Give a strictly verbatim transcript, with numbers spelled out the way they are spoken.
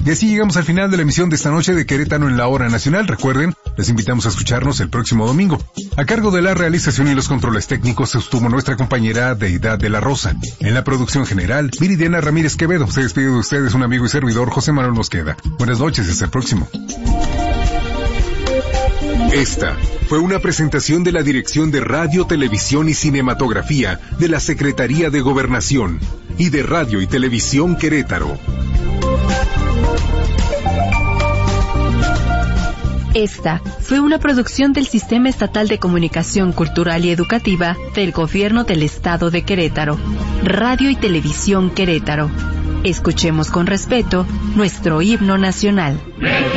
Y así llegamos al final de la emisión de esta noche de Querétaro en la Hora Nacional. Recuerden, les invitamos a escucharnos el próximo domingo. A cargo de la realización y los controles técnicos estuvo nuestra compañera Deidad de la Rosa. En la producción general, Viridiana Ramírez Quevedo. Se despide de ustedes un amigo y servidor, José Manuel Mosqueda. Buenas noches y hasta el próximo. Esta fue una presentación de la Dirección de Radio, Televisión y Cinematografía de la Secretaría de Gobernación y de Radio y Televisión Querétaro. Esta fue una producción del Sistema Estatal de Comunicación Cultural y Educativa del Gobierno del Estado de Querétaro. Radio y Televisión Querétaro. Escuchemos con respeto nuestro himno nacional.